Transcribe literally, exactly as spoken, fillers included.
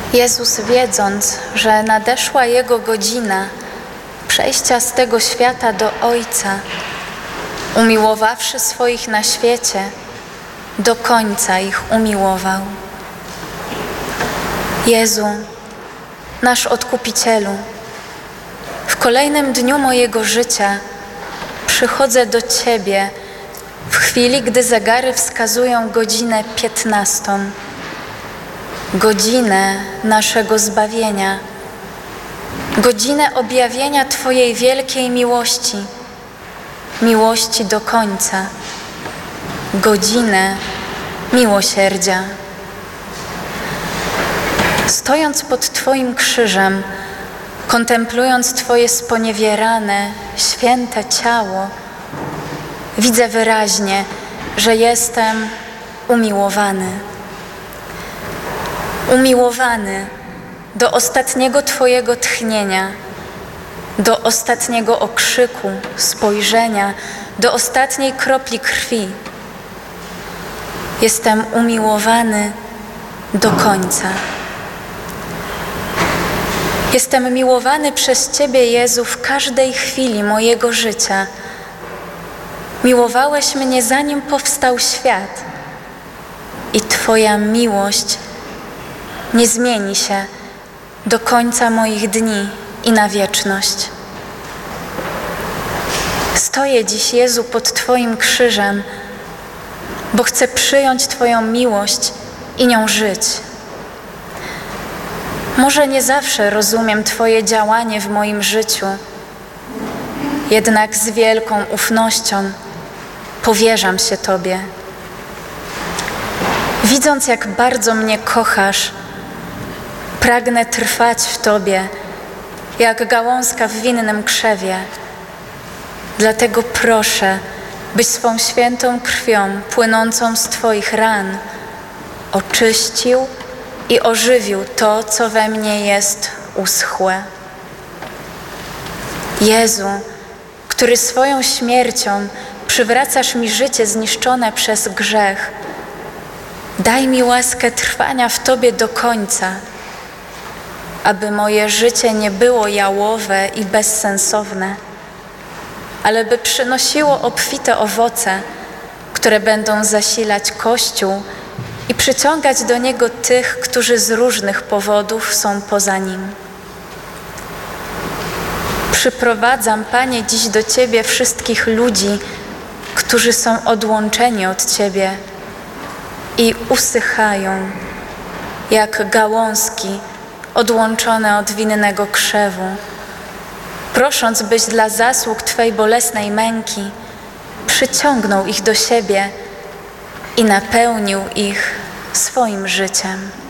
Jezus, wiedząc, że nadeszła Jego godzina przejścia z tego świata do Ojca, umiłowawszy swoich na świecie, do końca ich umiłował. Jezu, nasz Odkupicielu, w kolejnym dniu mojego życia przychodzę do Ciebie w chwili, gdy zegary wskazują godzinę piętnastą, godzinę naszego zbawienia, godzinę objawienia Twojej wielkiej miłości, miłości do końca, godzinę miłosierdzia. Stojąc pod Twoim krzyżem, kontemplując Twoje sponiewierane, święte ciało, widzę wyraźnie, że jestem umiłowany. Umiłowany do ostatniego Twojego tchnienia, do ostatniego okrzyku, spojrzenia, do ostatniej kropli krwi. Jestem umiłowany do końca. Jestem miłowany przez Ciebie, Jezu, w każdej chwili mojego życia. Miłowałeś mnie, zanim powstał świat. I Twoja miłość nie zmieni się do końca moich dni i na wieczność. Stoję dziś, Jezu, pod Twoim krzyżem, bo chcę przyjąć Twoją miłość i nią żyć. Może nie zawsze rozumiem Twoje działanie w moim życiu, jednak z wielką ufnością powierzam się Tobie. Widząc, jak bardzo mnie kochasz, pragnę trwać w Tobie, jak gałązka w winnym krzewie. Dlatego proszę, byś swą świętą krwią płynącą z Twoich ran oczyścił i ożywił to, co we mnie jest uschłe. Jezu, który swoją śmiercią przywracasz mi życie zniszczone przez grzech, daj mi łaskę trwania w Tobie do końca, aby moje życie nie było jałowe i bezsensowne, ale by przynosiło obfite owoce, które będą zasilać Kościół i przyciągać do Niego tych, którzy z różnych powodów są poza Nim. Przyprowadzam, Panie, dziś do Ciebie wszystkich ludzi, którzy są odłączeni od Ciebie i usychają jak gałązki odłączone od winnego krzewu, prosząc, byś dla zasług Twej bolesnej męki przyciągnął ich do siebie i napełnił ich swoim życiem.